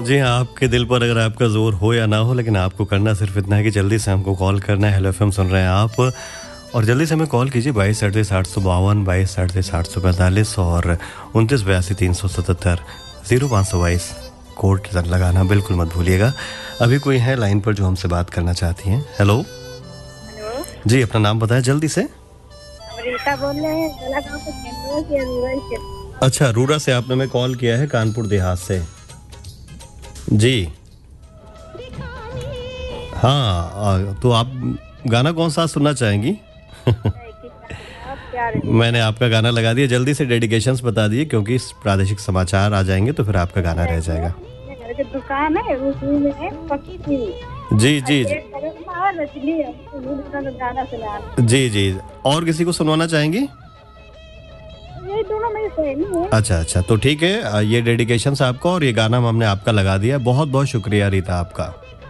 जी हाँ, आपके दिल पर अगर आपका ज़ोर हो या ना हो, लेकिन आपको करना सिर्फ इतना है कि जल्दी से हमको कॉल करना है। हेलो एफएम सुन रहे हैं आप, और जल्दी से हमें कॉल कीजिए 22 38 852, 22 38 845 और 29 82 377 0522 कोड लगाना बिल्कुल मत भूलिएगा। अभी कोई है लाइन पर जो हमसे बात करना चाहती हैं। हेलो। हेलो जी, अपना नाम बताएं जल्दी से। अमृता बोल रहे हैं गलागांव से कैंपस या रूरल से। अच्छा, रूरा से आपने हमें कॉल किया है, कानपुर देहात से। जी हाँ, तो आप गाना कौन सा सुनना चाहेंगी? आप प्यार मैंने आपका गाना लगा दिया। जल्दी से डेडिकेशंस बता दिए, क्योंकि प्रादेशिक समाचार आ जाएंगे तो फिर आपका गाना रह जाएगा। घर की दुकान है उसमें है पक्की जी जी जी रचली है तो गाना सुना जी जी। और किसी को सुनवाना चाहेंगी? ये दोनों में से नहीं है। अच्छा अच्छा, तो ठीक है, ये डेडिकेशंस आपको और ये गाना हमने आपका लगा दिया। बहुत बहुत शुक्रिया रीता आपका।